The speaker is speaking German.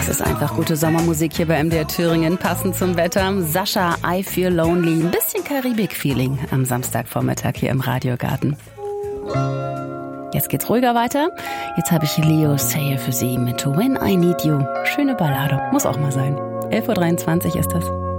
ist einfach gute Sommermusik hier bei MDR Thüringen, passend zum Wetter. Sascha, I Feel Lonely, ein bisschen Karibik-Feeling am Samstagvormittag hier im Radiogarten. Jetzt geht's ruhiger weiter. Jetzt habe ich Leo Sayer für Sie mit When I Need You. Schöne Ballade, muss auch mal sein. 11.23 Uhr ist das.